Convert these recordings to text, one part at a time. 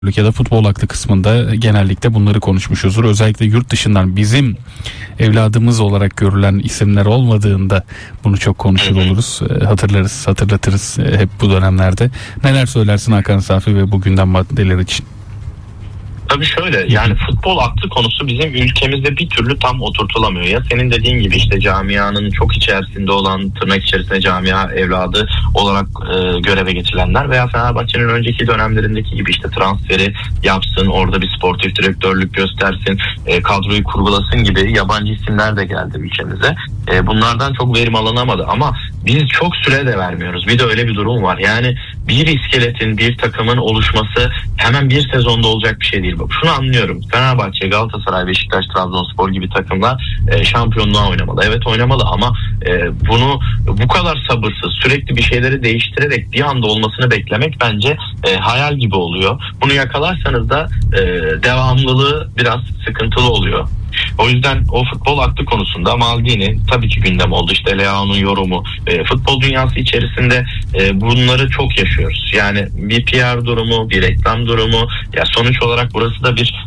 ya da futbol aklı kısmında genellikle bunları konuşmuşuzdur. Özellikle yurt dışından bizim evladımız olarak görülen isimler olmadığında bunu çok konuşur oluruz. Hatırlatırız hep bu dönemlerde. Neler söylersin Hakan Safi ve bu gündem maddeleri için? Tabii şöyle, yani futbol aklı konusu bizim ülkemizde bir türlü tam oturtulamıyor. Ya senin dediğin gibi işte camianın çok içerisinde olan, tırnak içerisinde camia evladı olarak göreve getirilenler veya Fenerbahçe'nin önceki dönemlerindeki gibi işte transferi yapsın, orada bir sportif direktörlük göstersin, kadroyu kurgulasın gibi yabancı isimler de geldi ülkemize. Bunlardan çok verim alınamadı ama biz çok süre de vermiyoruz. Bir de öyle bir durum var. Yani bir iskeletin, bir takımın oluşması hemen bir sezonda olacak bir şey değil. Bak, şunu anlıyorum. Fenerbahçe, Galatasaray, Beşiktaş, Trabzonspor gibi takımlar şampiyonluğa oynamalı. Evet oynamalı ama bunu bu kadar sabırsız, sürekli bir şeyleri değiştirerek bir anda olmasını beklemek bence hayal gibi oluyor. Bunu yakalarsanız da devamlılığı biraz sıkıntılı oluyor. O yüzden o futbol aklı konusunda Maldini tabii ki gündem oldu. İşte Leao'nun yorumu. Futbol dünyası içerisinde bunları çok yaşıyoruz. Yani bir PR durumu, bir reklam durumu. Ya sonuç olarak burası da bir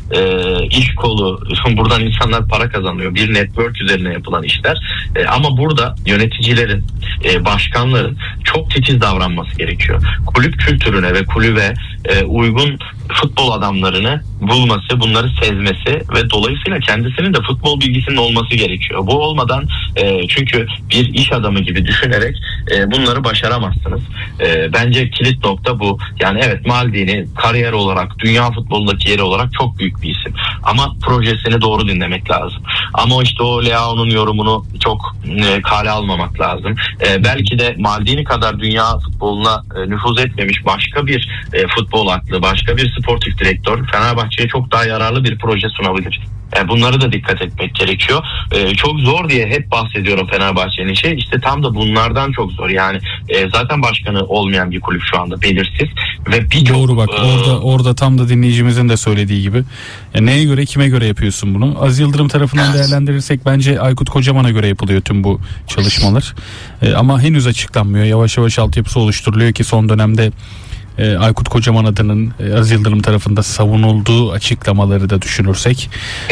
iş kolu. Buradan insanlar para kazanıyor. Bir network üzerine yapılan işler. Ama burada yöneticilerin, başkanların çok titiz davranması gerekiyor. Kulüp kültürüne ve kulübe uygun futbol adamlarını bulması, bunları sezmesi ve dolayısıyla kendisinin de futbol bilgisinin olması gerekiyor. Bu olmadan çünkü bir iş adamı gibi düşünerek bunları başaramazsınız. Bence kilit nokta bu. Yani evet, Maldini kariyer olarak, dünya futbolundaki yeri olarak çok büyük bir isim. Ama projesini doğru dinlemek lazım. Ama işte o Leao'nun yorumunu çok kale almamak lazım. Belki de Maldini kadar dünya futboluna nüfuz etmemiş başka bir futbol aklı, başka bir sportif direktör Fenerbahçe'ye çok daha yararlı bir proje sunabilir. Bunları da dikkat etmek gerekiyor. Çok zor diye hep bahsediyorum Fenerbahçe'nin işi. İşte tam da bunlardan çok zor. Yani zaten başkanı olmayan bir kulüp şu anda, belirsiz ve birçok... Doğru bak, orada tam da dinleyicimizin de söylediği gibi. Neye göre, kime göre yapıyorsun bunu? Aziz Yıldırım tarafından değerlendirirsek bence Aykut Kocaman'a göre yapılıyor tüm bu çalışmalar. Ama henüz açıklanmıyor. Yavaş yavaş altyapısı oluşturuluyor ki son dönemde Aykut Kocaman adının Aziz Yıldırım tarafında savunulduğu açıklamaları da düşünürsek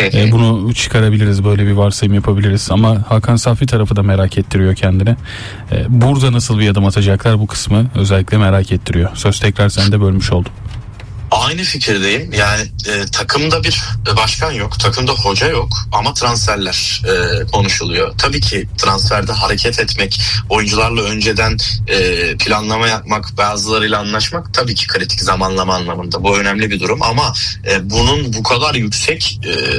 bunu çıkarabiliriz, böyle bir varsayım yapabiliriz. Ama Hakan Safi tarafı da merak ettiriyor kendine. Burada nasıl bir adım atacaklar, bu kısmı özellikle merak ettiriyor. Söz tekrar sende, bölmüş oldum. Aynı fikirdeyim. Yani takımda bir başkan yok, takımda hoca yok ama transferler konuşuluyor. Tabii ki transferde hareket etmek, oyuncularla önceden planlama yapmak, bazılarıyla anlaşmak tabii ki kritik, zamanlama anlamında. Bu önemli bir durum ama bunun bu kadar yüksek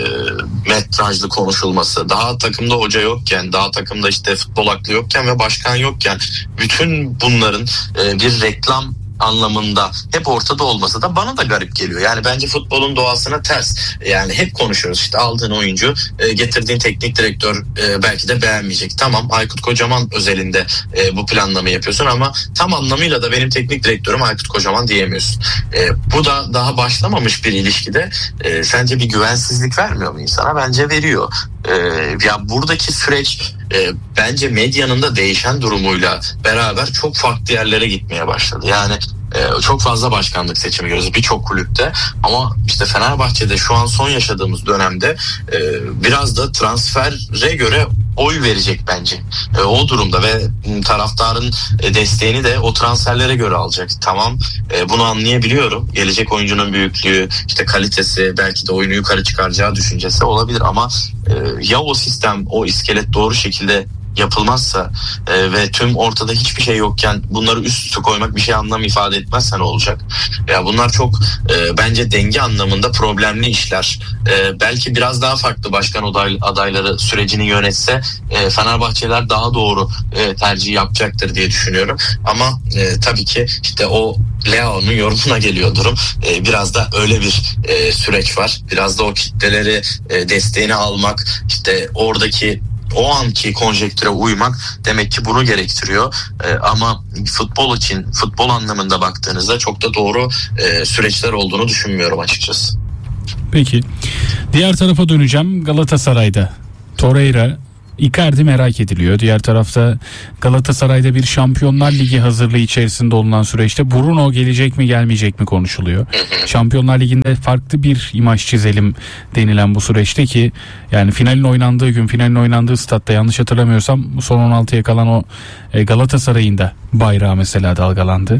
metrajlı konuşulması, daha takımda hoca yokken, daha takımda işte futbol aklı yokken ve başkan yokken bütün bunların bir reklam anlamında hep ortada olması da bana da garip geliyor. Yani bence futbolun doğasına ters. Yani hep konuşuyoruz işte, aldığın oyuncu, getirdiğin teknik direktör belki de beğenmeyecek. Tamam, Aykut Kocaman özelinde bu planlamayı yapıyorsun ama tam anlamıyla da benim teknik direktörüm Aykut Kocaman diyemiyorsun. Bu da daha başlamamış bir ilişkide sence bir güvensizlik vermiyor mu insana? Bence veriyor. Ya buradaki süreç bence medyanın da değişen durumuyla beraber çok farklı yerlere gitmeye başladı. Yani çok fazla başkanlık seçimi görüyoruz birçok kulüpte ama işte Fenerbahçe'de şu an son yaşadığımız dönemde biraz da transfere göre oy verecek bence. O durumda ve taraftarın desteğini de o transferlere göre alacak. Tamam, bunu anlayabiliyorum. Gelecek oyuncunun büyüklüğü, işte kalitesi, belki de oyunu yukarı çıkaracağı düşüncesi olabilir ama ya o sistem, o iskelet doğru şekilde yapılmazsa ve tüm ortada hiçbir şey yokken bunları üst üste koymak bir şey anlam ifade etmezse ne olacak? Ya bunlar çok bence denge anlamında problemli işler. Belki biraz daha farklı başkan adayları sürecini yönetse Fenerbahçeler daha doğru tercih yapacaktır diye düşünüyorum. Ama tabii ki işte o Leao'nun yorumuna geliyor durum. Biraz da öyle bir süreç var. Biraz da o kitleleri desteğini almak, işte oradaki o anki konjektüre uymak demek ki bunu gerektiriyor. Ama futbol için, futbol anlamında baktığınızda çok da doğru süreçler olduğunu düşünmüyorum açıkçası. Peki. Diğer tarafa döneceğim. Galatasaray'da Torreira Icardi merak ediliyor. Diğer tarafta Galatasaray'da bir Şampiyonlar Ligi hazırlığı içerisinde olunan süreçte Bruno gelecek mi gelmeyecek mi konuşuluyor. Şampiyonlar Ligi'nde farklı bir imaj çizelim denilen bu süreçte ki yani finalin oynandığı statta yanlış hatırlamıyorsam son 16'ya kalan o Galatasaray'ın da bayrağı mesela dalgalandı.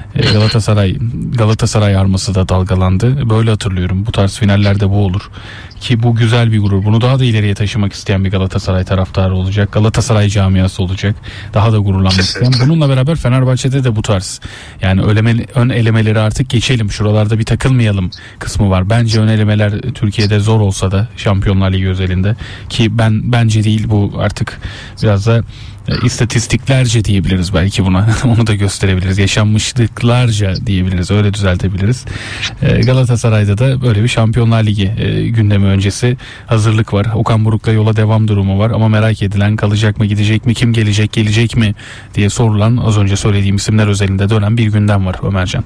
Galatasaray arması da dalgalandı. Böyle hatırlıyorum. Bu tarz finallerde bu olur. Ki bu güzel bir gurur. Bunu daha da ileriye taşımak isteyen bir Galatasaray taraftarı olacak. Galatasaray camiası olacak. Daha da gururlanmak isteyen. Bununla beraber Fenerbahçe'de de bu tarz. Yani ön elemeleri artık geçelim. Şuralarda bir takılmayalım kısmı var. Bence ön elemeler Türkiye'de zor olsa da Şampiyonlar Ligi özelinde. Ki bence değil, bu artık biraz da istatistiklerce diyebiliriz belki buna. Onu da gösterebiliriz. Yaşanmışlıklarca diyebiliriz. Öyle düzeltebiliriz. Galatasaray'da da böyle bir Şampiyonlar Ligi gündemi öncesi hazırlık var. Okan Buruk'la yola devam durumu var ama merak edilen, kalacak mı, gidecek mi, kim gelecek mi diye sorulan, az önce söylediğim isimler özelinde dönen bir gündem var Ömercan.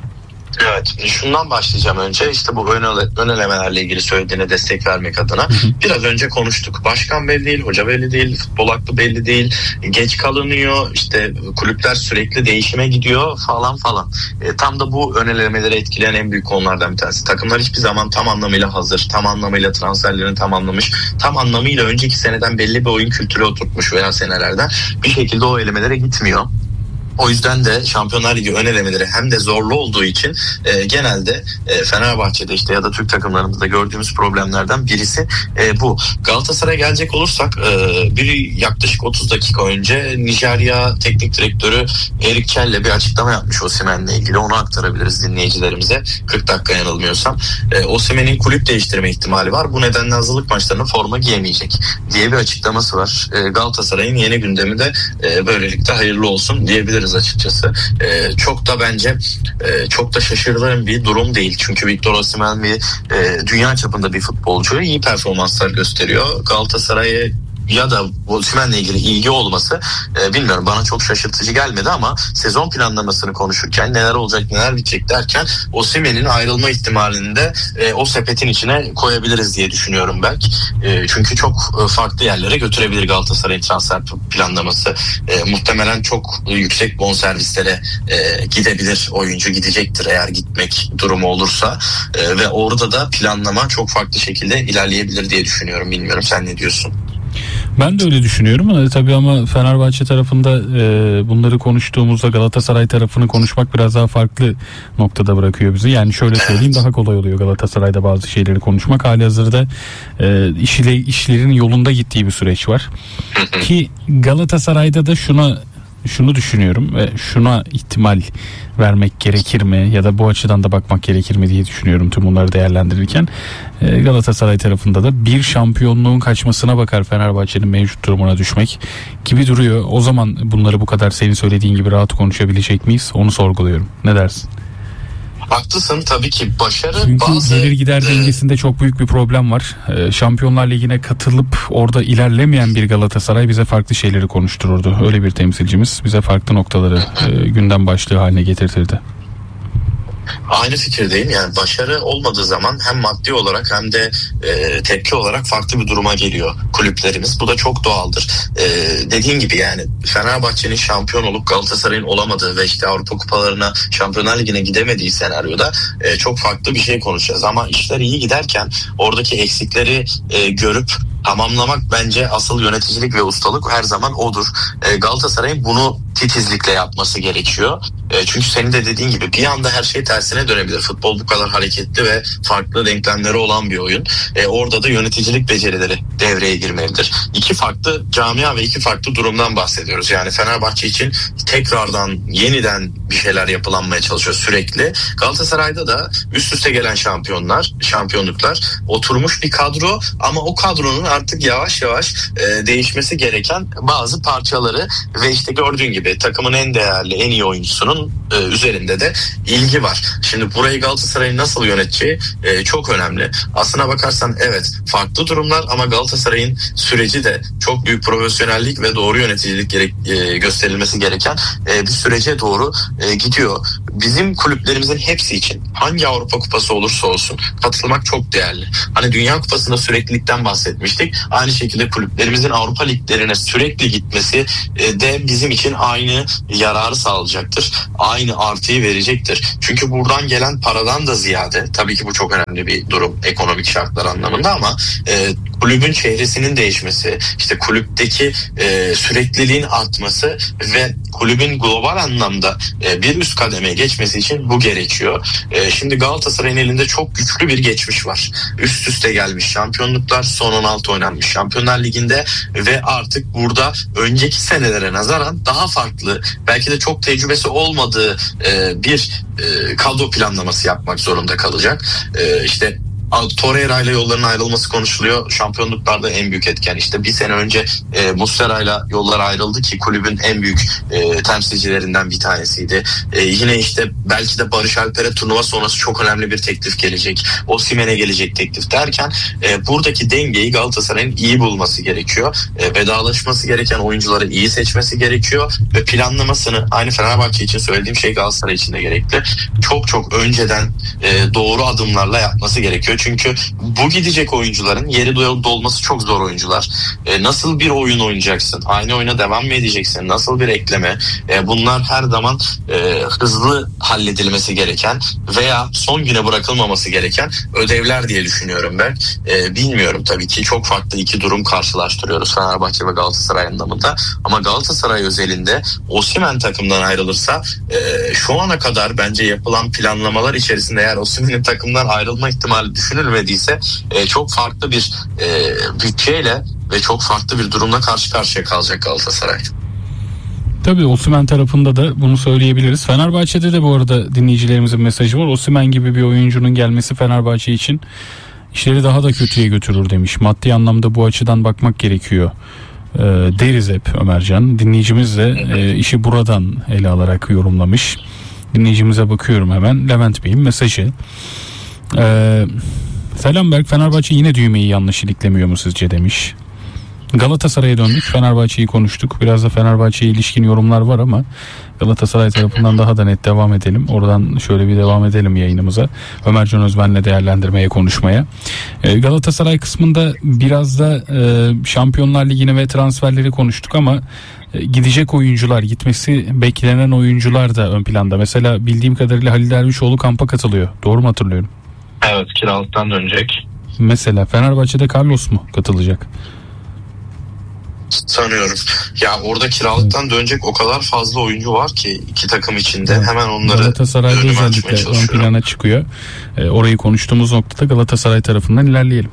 Evet, şundan başlayacağım önce. İşte bu ön elemelerle ilgili söylediğine destek vermek adına. Biraz önce konuştuk. Başkan belli değil, hoca belli değil, futbol aklı belli değil. Geç kalınıyor, işte kulüpler sürekli değişime gidiyor falan. Tam da bu ön elemeleri etkileyen en büyük konulardan bir tanesi. Takımlar hiçbir zaman tam anlamıyla hazır, tam anlamıyla transferlerini tamamlamış, tam anlamıyla önceki seneden belli bir oyun kültürü oturtmuş veya senelerden bir şekilde o elemelere gitmiyor. O yüzden de Şampiyonlar Ligi ön elemeleri hem de zorlu olduğu için genelde Fenerbahçe'de işte ya da Türk takımlarında gördüğümüz problemlerden birisi bu. Galatasaray'a gelecek olursak yaklaşık 30 dakika önce Nijerya Teknik Direktörü Erik Çel'le bir açıklama yapmış Osimhen'le ilgili. Onu aktarabiliriz dinleyicilerimize. 40 dakika yanılmıyorsam. Osimhen'in kulüp değiştirme ihtimali var. Bu nedenle hazırlık maçlarına forma giyemeyecek diye bir açıklaması var. Galatasaray'ın yeni gündemi de böylelikle hayırlı olsun diyebiliriz açıkçası. Çok da bence çok da şaşırdığım bir durum değil. Çünkü Victor Osimhen bir dünya çapında bir futbolcu, iyi performanslar gösteriyor. Galatasaray'a ya da Osimhen'le ilgili ilgi olması bilmiyorum, bana çok şaşırtıcı gelmedi ama sezon planlamasını konuşurken neler olacak neler bitecek derken Osimhen'in ayrılma ihtimalini de o sepetin içine koyabiliriz diye düşünüyorum belki. Çünkü çok farklı yerlere götürebilir Galatasaray'ın transfer planlaması. Muhtemelen çok yüksek bonservislere gidebilir, oyuncu gidecektir eğer gitmek durumu olursa ve orada da planlama çok farklı şekilde ilerleyebilir diye düşünüyorum. Bilmiyorum, sen ne diyorsun? Ben de öyle düşünüyorum. Tabii ama Fenerbahçe tarafında bunları konuştuğumuzda Galatasaray tarafını konuşmak biraz daha farklı noktada bırakıyor bizi. Yani şöyle söyleyeyim, daha kolay oluyor Galatasaray'da bazı şeyleri konuşmak. Halihazırda işlerin yolunda gittiği bir süreç var. Ki Galatasaray'da da şunu düşünüyorum ve şuna ihtimal vermek gerekir mi ya da bu açıdan da bakmak gerekir mi diye düşünüyorum tüm bunları değerlendirirken. Galatasaray tarafında da bir şampiyonluğun kaçmasına bakar Fenerbahçe'nin mevcut durumuna düşmek gibi duruyor. O zaman bunları bu kadar senin söylediğin gibi rahat konuşabilecek miyiz? Onu sorguluyorum. Ne dersin? Haklısın, tabii ki başarı çünkü bazı gelir gider dengesinde çok büyük bir problem var. Şampiyonlar Ligi'ne katılıp orada ilerlemeyen bir Galatasaray bize farklı şeyleri konuştururdu. Öyle bir temsilcimiz bize farklı noktaları gündem başlığı haline getirtirdi. Aynı fikirdeyim. Yani başarı olmadığı zaman hem maddi olarak hem de tepki olarak farklı bir duruma geliyor kulüplerimiz. Bu da çok doğaldır. Dediğin gibi yani Fenerbahçe'nin şampiyon olup Galatasaray'ın olamadığı ve işte Avrupa kupalarına, Şampiyonlar Ligi'ne gidemediği senaryoda çok farklı bir şey konuşacağız. Ama işler iyi giderken oradaki eksikleri görüp tamamlamak bence asıl yöneticilik ve ustalık her zaman odur. Galatasaray'ın bunu titizlikle yapması gerekiyor. Çünkü senin de dediğin gibi bir anda her şey tersine dönebilir. Futbol bu kadar hareketli ve farklı denklemleri olan bir oyun. Orada da yöneticilik becerileri devreye girmelidir. İki farklı camia ve iki farklı durumdan bahsediyoruz. Yani Fenerbahçe için tekrardan yeniden bir şeyler yapılanmaya çalışıyor sürekli. Galatasaray'da da üst üste gelen şampiyonluklar oturmuş bir kadro ama o kadronun artık yavaş yavaş değişmesi gereken bazı parçaları ve işte gördüğün gibi takımın en değerli, en iyi oyuncusunun üzerinde de ilgi var. Şimdi burayı Galatasaray'ın nasıl yöneteceği çok önemli. Aslına bakarsan evet farklı durumlar ama Galatasaray'ın süreci de çok büyük profesyonellik ve doğru yöneticilik gösterilmesi gereken bir sürece doğru gidiyor. bizim kulüplerimizin hepsi için hangi Avrupa Kupası olursa olsun katılmak çok değerli. Hani Dünya Kupası'nda süreklilikten bahsetmiştik. Aynı şekilde kulüplerimizin Avrupa liglerine sürekli gitmesi de bizim için aynı yararı sağlayacaktır. Aynı artıyı verecektir. Çünkü buradan gelen paradan da ziyade, tabii ki bu çok önemli bir durum ekonomik şartlar anlamında, ama kulübün çehresinin değişmesi, işte kulüpteki sürekliliğin artması ve kulübün global anlamda bir üst kademeye geçmesi için bu gerekiyor. Şimdi Galatasaray'ın elinde çok güçlü bir geçmiş var. Üst üste gelmiş şampiyonluklar, son 16 oynanmış Şampiyonlar Ligi'nde ve artık burada önceki senelere nazaran daha farklı, belki de çok tecrübesi olmadığı bir kadro planlaması yapmak zorunda kalacak. İşte Torreira ile yolların ayrılması konuşuluyor. Şampiyonluklarda en büyük etken. İşte bir sene önce Muslera ile yollar ayrıldı ki kulübün en büyük temsilcilerinden bir tanesiydi. Yine işte belki de Barış Alper'e turnuva sonrası çok önemli bir teklif gelecek. Osimhen'e gelecek teklif derken buradaki dengeyi Galatasaray'ın iyi bulması gerekiyor. Vedalaşması gereken oyuncuları iyi seçmesi gerekiyor ve planlamasını, aynı Fenerbahçe için söylediğim şey Galatasaray için de gerekli, çok önceden doğru adımlarla yapması gerekiyor. Çünkü bu gidecek oyuncuların yeri dolması çok zor oyuncular. Nasıl bir oyun oynayacaksın? Aynı oyuna devam mı edeceksin? Nasıl bir ekleme? Bunlar her zaman hızlı halledilmesi gereken veya son güne bırakılmaması gereken ödevler diye düşünüyorum ben. Bilmiyorum, tabii ki çok farklı iki durum karşılaştırıyoruz Fenerbahçe ve Galatasaray anlamında. Ama Galatasaray özelinde Osimhen takımdan ayrılırsa şu ana kadar bence yapılan planlamalar içerisinde eğer Osimhen'in takımdan ayrılma ihtimali düşünülmediyse çok farklı bir bütçeyle ve çok farklı bir durumla karşı karşıya kalacak Galatasaray. Tabii Osimhen tarafında da bunu söyleyebiliriz. Fenerbahçe'de de bu arada dinleyicilerimizin mesajı var. Osimhen gibi bir oyuncunun gelmesi Fenerbahçe için işleri daha da kötüye götürür demiş. Maddi anlamda bu açıdan bakmak gerekiyor deriz hep Ömercan. Dinleyicimiz de işi buradan ele alarak yorumlamış. Dinleyicimize bakıyorum hemen. Levent Bey'in mesajı. Selam Berk, Fenerbahçe yine düğmeyi yanlış iliklemiyor mu sizce demiş. Galatasaray'a döndük, Fenerbahçe'yi konuştuk. Biraz da Fenerbahçe'ye ilişkin yorumlar var ama Galatasaray tarafından daha da net devam edelim. Oradan şöyle bir devam edelim yayınımıza. Ömercan Özben'le değerlendirmeye, konuşmaya. Galatasaray kısmında biraz da Şampiyonlar Ligi'ni ve transferleri konuştuk ama gidecek oyuncular, gitmesi beklenen oyuncular da ön planda. Mesela bildiğim kadarıyla Halil Dervişoğlu kampa katılıyor. Doğru mu hatırlıyorum? Evet, kiralıktan dönecek. Mesela Fenerbahçe'de Carlos mu katılacak? Sanıyorum. Ya orada kiralıktan dönecek o kadar fazla oyuncu var ki iki takım içinde. Evet. Hemen onları Galatasaray'da özellikle ön plana çıkıyor. Orayı konuştuğumuz noktada Galatasaray tarafından ilerleyelim.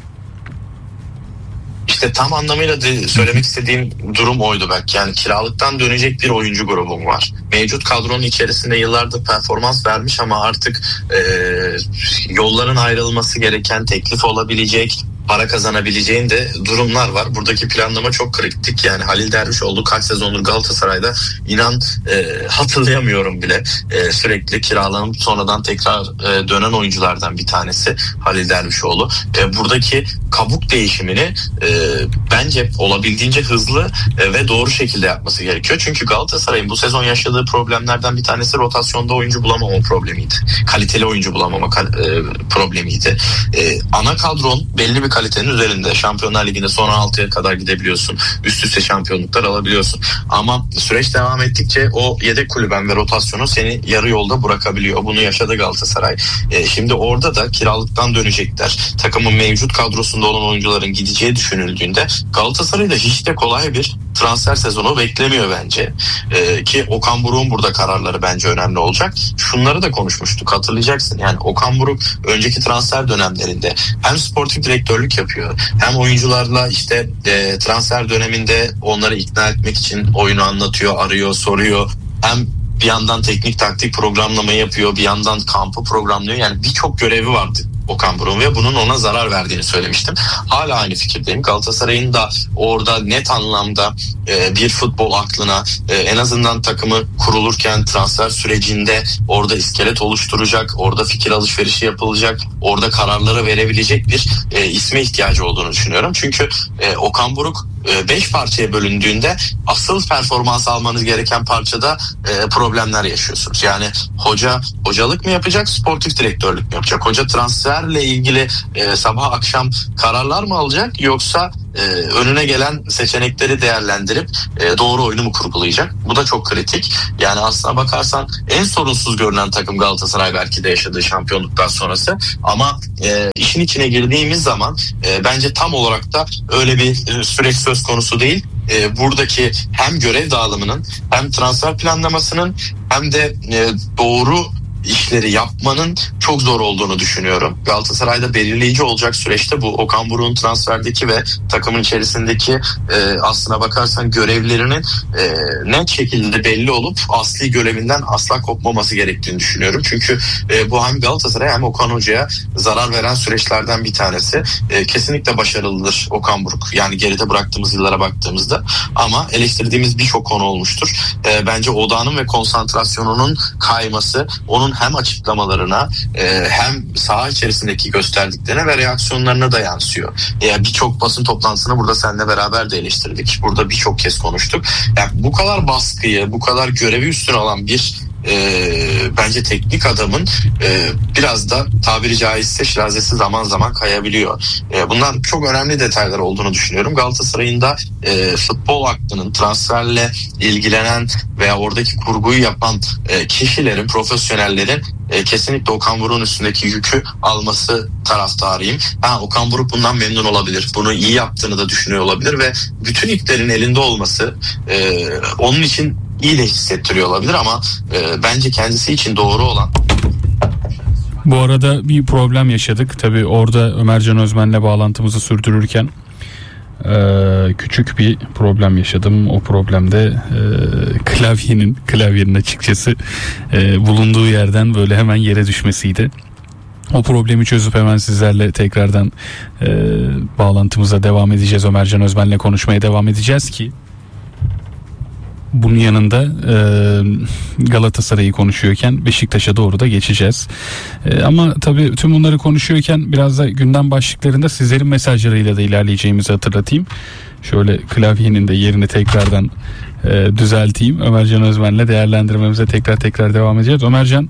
İşte tam anlamıyla söylemek istediğim durum oydu belki. Yani kiralıktan dönecek bir oyuncu grubum var. Mevcut kadronun içerisinde yıllardır performans vermiş ama artık yolların ayrılması gereken, teklif olabilecek, para kazanabileceğin de durumlar var. Buradaki planlama çok kritik. Yani Halil Dervişoğlu kaç sezondur Galatasaray'da, inan hatırlayamıyorum bile. Sürekli kiralanıp sonradan tekrar dönen oyunculardan bir tanesi Halil Dervişoğlu. Buradaki kabuk değişimini bence olabildiğince hızlı ve doğru şekilde yapması gerekiyor. Çünkü Galatasaray'ın bu sezon yaşadığı problemlerden bir tanesi rotasyonda oyuncu bulamama problemiydi. Kaliteli oyuncu bulamama problemiydi. Ana kadron belli bir kalitenin üzerinde. Şampiyonlar Ligi'nde son 16'ya kadar gidebiliyorsun. Üst üste şampiyonluklar alabiliyorsun. Ama süreç devam ettikçe o yedek kulüben ve rotasyonu seni yarı yolda bırakabiliyor. Bunu yaşadı Galatasaray. Şimdi orada da kiralıktan dönecekler. Takımın mevcut kadrosunda olan oyuncuların gideceği düşünüldüğünde Galatasaray'da hiç de kolay bir transfer sezonu beklemiyor bence. Ki Okan Buruk'un burada kararları bence önemli olacak. Şunları da konuşmuştuk, hatırlayacaksın. Yani Okan Buruk önceki transfer dönemlerinde hem sportif direktörlük yapıyor, hem oyuncularla işte transfer döneminde onları ikna etmek için oyunu anlatıyor, arıyor, soruyor. Hem bir yandan teknik taktik programlama yapıyor, bir yandan kampı programlıyor. Yani birçok görevi vardı Okan Buruk'un ve bunun ona zarar verdiğini söylemiştim. Hala aynı fikirdeyim. Galatasaray'ın da orada net anlamda bir futbol aklına, en azından takımı kurulurken transfer sürecinde orada iskelet oluşturacak, orada fikir alışverişi yapılacak, orada kararları verebilecek bir isme ihtiyacı olduğunu düşünüyorum. Çünkü Okan Buruk 5 parçaya bölündüğünde asıl performans almanız gereken parçada problemler yaşıyorsunuz. Yani hocalık mı yapacak, sportif direktörlük mü yapacak? Hoca transferle ilgili sabah akşam kararlar mı alacak, yoksa önüne gelen seçenekleri değerlendirip doğru oyunu mu kurgulayacak? Bu da çok kritik. Yani aslına bakarsan en sorunsuz görünen takım Galatasaray belki de yaşadığı şampiyonluktan sonrası, ama işin içine girdiğimiz zaman bence tam olarak da öyle bir süreç söz konusu değil. Buradaki hem görev dağılımının, hem transfer planlamasının, hem de doğru işleri yapmanın çok zor olduğunu düşünüyorum. Galatasaray'da belirleyici olacak süreçte bu Okan Buruk'un transferdeki ve takımın içerisindeki aslına bakarsan görevlerinin net şekilde belli olup asli görevinden asla kopmaması gerektiğini düşünüyorum. Çünkü bu hem Galatasaray hem Okan Hoca'ya zarar veren süreçlerden bir tanesi. Kesinlikle başarılıdır Okan Buruk. Yani geride bıraktığımız yıllara baktığımızda, ama eleştirdiğimiz birçok konu olmuştur. Bence odağının ve konsantrasyonunun kayması onun hem açıklamalarına hem saha içerisindeki gösterdiklerine ve reaksiyonlarına da yansıyor. Birçok basın toplantısını burada seninle beraber de eleştirdik. Burada birçok kez konuştuk. Yani bu kadar baskıyı, bu kadar görevi üstüne alan bir bence teknik adamın biraz da tabiri caizse şirazesi zaman zaman kayabiliyor. Bunlar çok önemli detaylar olduğunu düşünüyorum. Galatasaray'ın da futbol aklının, transferle ilgilenen veya oradaki kurguyu yapan kişilerin, profesyonellerin kesinlikle Okan Buruk'un üstündeki yükü alması taraftarıyım. Okan Buruk bundan memnun olabilir. Bunu iyi yaptığını da düşünüyor olabilir ve bütün iplerin elinde olması onun için iyi de hissettiriyor olabilir, ama bence kendisi için doğru olan. Bu arada bir problem yaşadık. Tabii orada Ömercan Özmen'le bağlantımızı sürdürürken küçük bir problem yaşadım. O problemde klavyenin açıkçası bulunduğu yerden böyle hemen yere düşmesiydi. O problemi çözüp hemen sizlerle tekrardan bağlantımıza devam edeceğiz. Ömercan Özmen'le konuşmaya devam edeceğiz ki bunun yanında Galatasaray'ı konuşuyorken Beşiktaş'a doğru da geçeceğiz. Ama tabii tüm bunları konuşuyorken biraz da gündem başlıklarında sizlerin mesajlarıyla da ilerleyeceğimizi hatırlatayım. Şöyle klavyenin de yerini tekrardan düzelteyim. Ömercan Özmen'le değerlendirmemize tekrar devam edeceğiz. Ömercan,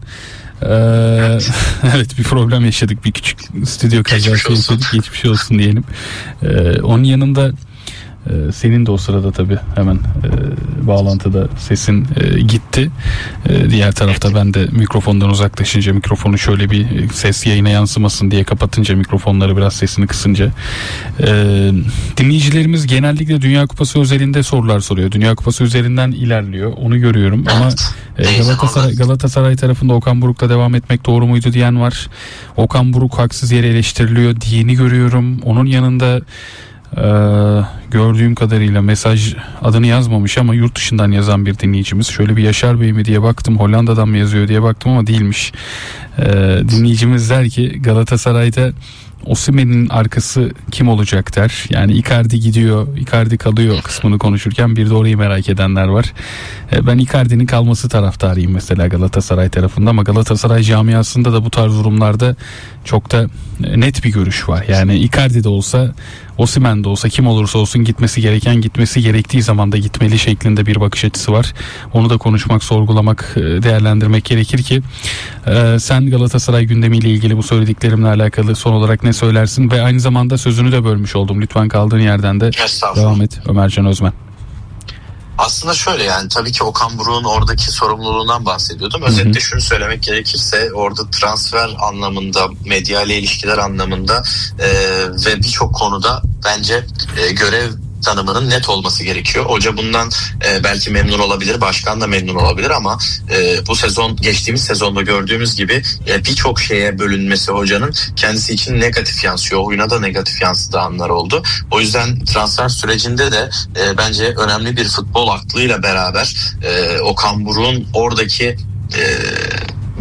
evet, bir problem yaşadık. Bir küçük stüdyo kazası yaşadık. Geçmiş olsun diyelim. Onun yanında senin de o sırada tabii hemen bağlantıda sesin gitti. Diğer tarafta ben de mikrofondan uzaklaşınca, mikrofonu şöyle bir ses yayına yansımasın diye kapatınca, mikrofonları biraz sesini kısınca dinleyicilerimiz genellikle Dünya Kupası özelinde sorular soruyor. Dünya Kupası üzerinden ilerliyor. Onu görüyorum ama Galatasaray tarafında Okan Buruk'la devam etmek doğru muydu diyen var. Okan Buruk haksız yere eleştiriliyor diyeni görüyorum. Onun yanında gördüğüm kadarıyla mesaj adını yazmamış ama yurt dışından yazan bir dinleyicimiz. Şöyle bir Yaşar Bey mi diye baktım, Hollanda'dan mı yazıyor diye baktım ama değilmiş. Dinleyicimiz der ki Galatasaray'da Osimhen'in arkası kim olacak der. Yani Icardi gidiyor, Icardi kalıyor kısmını konuşurken bir de orayı merak edenler var. Ben Icardi'nin kalması taraftarıyım mesela Galatasaray tarafında, ama Galatasaray camiasında da bu tarz durumlarda çok da net bir görüş var. Yani Icardi de olsa, Osimhen de olsa, kim olursa olsun gitmesi gereken, gitmesi gerektiği zaman da gitmeli şeklinde bir bakış açısı var. Onu da konuşmak, sorgulamak, değerlendirmek gerekir ki sen Galatasaray gündemiyle ilgili bu söylediklerimle alakalı son olarak ne söylersin? Ve aynı zamanda sözünü de bölmüş oldum. Lütfen kaldığın yerden de devam et Ömercan Özmen. Aslında şöyle, yani tabii ki Okan Buruk'un oradaki sorumluluğundan bahsediyordum. Özetle şunu söylemek gerekirse, orada transfer anlamında, medya ile ilişkiler anlamında ve birçok konuda bence görev tanımının net olması gerekiyor. Hoca bundan belki memnun olabilir, başkan da memnun olabilir, ama bu sezon, geçtiğimiz sezonda gördüğümüz gibi birçok şeye bölünmesi hocanın kendisi için negatif yansıyor. Oyuna da negatif yansıdığı anlar oldu. O yüzden transfer sürecinde de bence önemli bir futbol aklıyla beraber Okan Buruk'un oradaki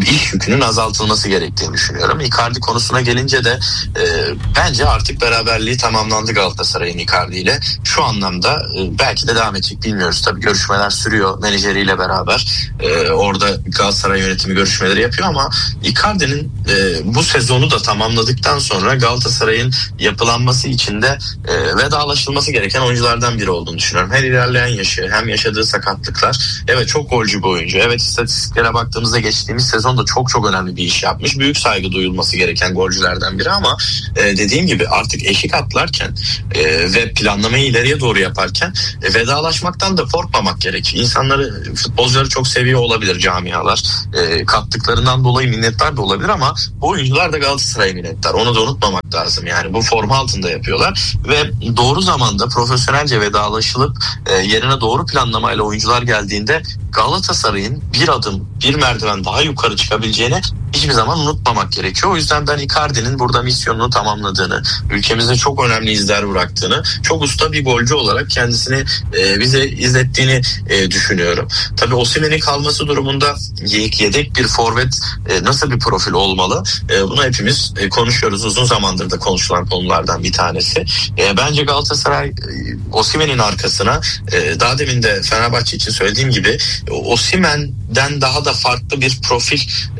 iş yükünün azaltılması gerektiğini düşünüyorum. Icardi konusuna gelince de bence artık beraberliği tamamlandı Galatasaray'ın Icardi ile. Şu anlamda belki de devam edecek, bilmiyoruz. Tabii görüşmeler sürüyor menajeriyle beraber. Orada Galatasaray yönetimi görüşmeleri yapıyor ama Icardi'nin bu sezonu da tamamladıktan sonra Galatasaray'ın yapılanması için de vedalaşılması gereken oyunculardan biri olduğunu düşünüyorum. Her ilerleyen yaşı, hem yaşadığı sakatlıklar. Evet, çok golcü bir oyuncu. Evet, istatistiklere baktığımızda geçtiğimiz sezonda çok önemli bir iş yapmış. Büyük saygı duyulması gereken golcülerden biri ama dediğim gibi artık eşik atlarken ve planlamayı ileriye doğru yaparken vedalaşmaktan da korkmamak gerekiyor. İnsanları, futbolcuları çok seviyor olabilir camialar. Kattıklarından dolayı minnettar da olabilir ama bu oyuncular da Galatasaray'a minnettar. Onu da unutmamak lazım. Yani bu forma altında yapıyorlar ve doğru zamanda profesyonelce vedalaşılıp yerine doğru planlamayla oyuncular geldiğinde Galatasaray'ın bir adım, bir merdiven daha yukarı çıkabileceğini hiçbir zaman unutmamak gerekiyor. O yüzden ben Icardi'nin burada misyonunu tamamladığını, ülkemize çok önemli izler bıraktığını, çok usta bir golcü olarak kendisini bize izlettiğini düşünüyorum. Tabii Osimhen'in kalması durumunda yedek bir forvet nasıl bir profil olmalı? Bunu hepimiz konuşuyoruz. Uzun zamandır da konuşulan konulardan bir tanesi. Bence Galatasaray Osimhen'in arkasına daha demin de Fenerbahçe için söylediğim gibi Osimhen'den daha da farklı bir profil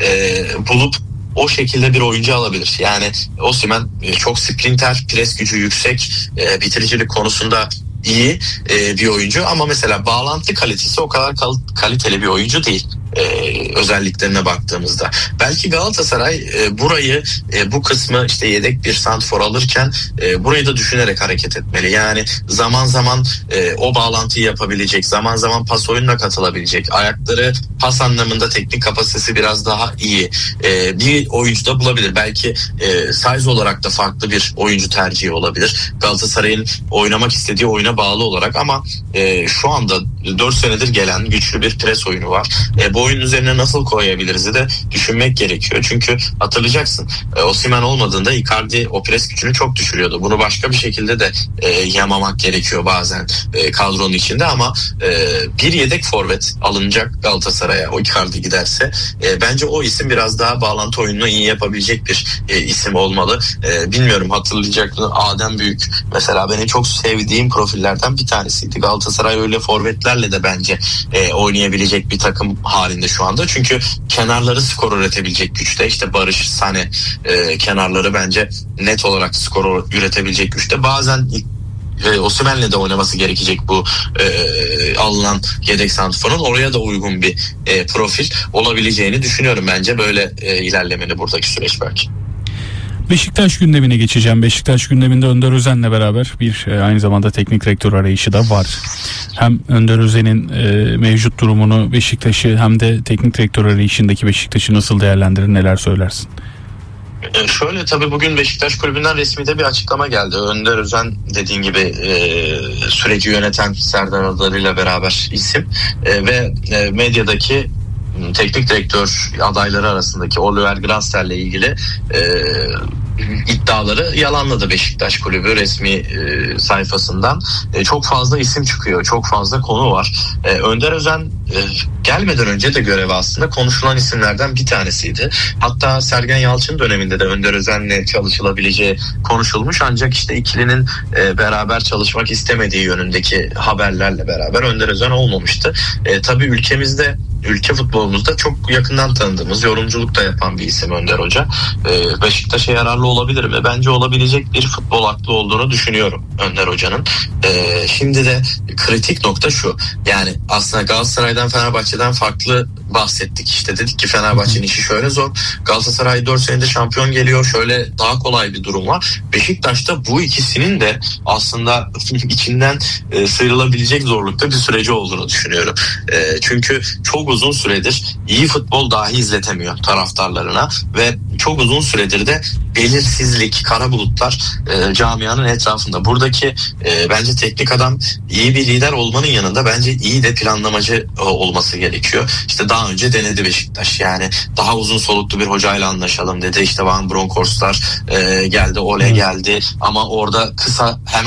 bulup o şekilde bir oyuncu alabilir. Yani Osimhen çok sprinter, pres gücü yüksek, bitiricilik konusunda iyi bir oyuncu ama mesela bağlantı kalitesi o kadar kaliteli bir oyuncu değil. Özelliklerine baktığımızda belki Galatasaray burayı bu kısmı işte yedek bir santrfor alırken burayı da düşünerek hareket etmeli. Yani zaman zaman o bağlantıyı yapabilecek, zaman zaman pas oyununa katılabilecek, ayakları pas anlamında teknik kapasitesi biraz daha iyi bir oyuncu da bulabilir. Belki size olarak da farklı bir oyuncu tercihi olabilir. Galatasaray'ın oynamak istediği oyuna bağlı olarak ama şu anda 4 senedir gelen güçlü bir pres oyunu var. Bu oyunun üzerine nasıl koyabiliriz de düşünmek gerekiyor. Çünkü hatırlayacaksın Osimhen olmadığında Icardi o pres gücünü çok düşürüyordu. Bunu başka bir şekilde de yamamak gerekiyor bazen kadronun içinde ama bir yedek forvet alınacak Galatasaray'a o Icardi giderse bence o isim biraz daha bağlantı oyununu iyi yapabilecek bir isim olmalı. Bilmiyorum hatırlayacak mı? Adem Büyük mesela benim çok sevdiğim profillerden bir tanesiydi. Galatasaray öyle forvetlerle de bence oynayabilecek bir takım halinde şu anda. Çünkü kenarları skor üretebilecek güçte. İşte Barış, Sane kenarları bence net olarak skor üretebilecek güçte. Bazen Osimhen'le de oynaması gerekecek bu alınan yedek santrforun. Oraya da uygun bir profil olabileceğini düşünüyorum bence. Böyle ilerlemeli buradaki süreç belki. Beşiktaş gündemine geçeceğim. Beşiktaş gündeminde Önder Özen'le beraber bir aynı zamanda teknik direktör arayışı da var. Hem Önder Özen'in mevcut durumunu, Beşiktaş'ı hem de teknik direktör arayışındaki Beşiktaş'ı nasıl değerlendirir, neler söylersin? Şöyle tabii bugün Beşiktaş Kulübü'nden resmi de bir açıklama geldi. Önder Özen dediğin gibi süreci yöneten Serdar Adalı ile beraber isim ve medyadaki teknik direktör adayları arasındaki Oliver Glasner'le ilgili iddiaları yalanladı Beşiktaş Kulübü resmi sayfasından. Çok fazla isim çıkıyor, çok fazla konu var. Önder Özen gelmeden önce de görevi aslında konuşulan isimlerden bir tanesiydi. Hatta Sergen Yalçın döneminde de Önder Özen'le çalışılabileceği konuşulmuş ancak işte ikilinin beraber çalışmak istemediği yönündeki haberlerle beraber Önder Özen olmamıştı. Tabii ülkemizde, ülke futbolumuzda çok yakından tanıdığımız, yorumculuk da yapan bir isim Önder Hoca. Beşiktaş'a yararlı olabilir mi? Bence olabilecek bir futbol aklı olduğunu düşünüyorum Önder Hoca'nın. Şimdi de kritik nokta şu. Yani aslında Galatasaray'dan, Fenerbahçe'den farklı bahsettik. İşte dedik ki Fenerbahçe'nin işi şöyle zor. Galatasaray 4 senede şampiyon geliyor. Şöyle daha kolay bir durum var. Beşiktaş'ta bu ikisinin de aslında içinden sıyrılabilecek zorlukta bir süreci olduğunu düşünüyorum. Çünkü çok uzun süredir iyi futbol dahi izletemiyor taraftarlarına ve çok uzun süredir de belirsizlik, kara bulutlar camianın etrafında. Buradaki bence teknik adam iyi bir lider olmanın yanında bence iyi de planlamacı olması gerekiyor. İşte daha önce denedi Beşiktaş. Yani daha uzun soluklu bir hocayla anlaşalım dedi. İşte Van Bronckhorst'lar geldi, Ole geldi ama orada kısa hemen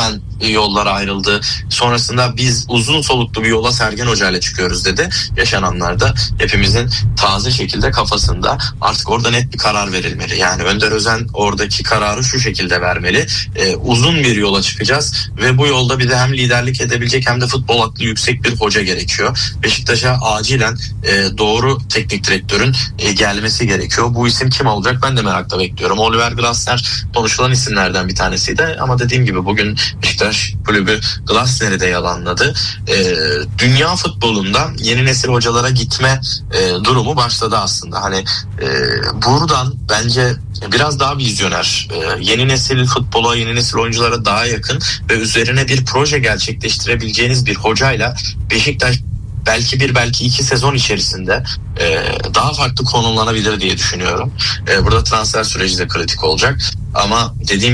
yollar ayrıldı. Sonrasında biz uzun soluklu bir yola Sergen Hoca ile çıkıyoruz dedi. Yaşananlar da hepimizin taze şekilde kafasında. Artık orada net bir karar verilmeli. Yani Önder Özen oradaki kararı şu şekilde vermeli. Uzun bir yola çıkacağız ve bu yolda bize hem liderlik edebilecek hem de futbol aklı yüksek bir hoca gerekiyor. Beşiktaş'a acilen doğru teknik direktörün gelmesi gerekiyor. Bu isim kim olacak ben de merakla bekliyorum. Oliver Glasner konuşulan isimlerden bir tanesiydi ama dediğim gibi bugün Beşiktaş kulübü Glasner'i de yalanladı. Dünya futbolunda yeni nesil hocalara gitme durumu başladı aslında. Hani buradan bence biraz daha vizyoner, yeni nesil futbola, yeni nesil oyunculara daha yakın ve üzerine bir proje gerçekleştirebileceğiniz bir hocayla Beşiktaş belki 2 sezon içerisinde daha farklı konumlanabilir diye düşünüyorum. Burada transfer süreci de kritik olacak ama dediğim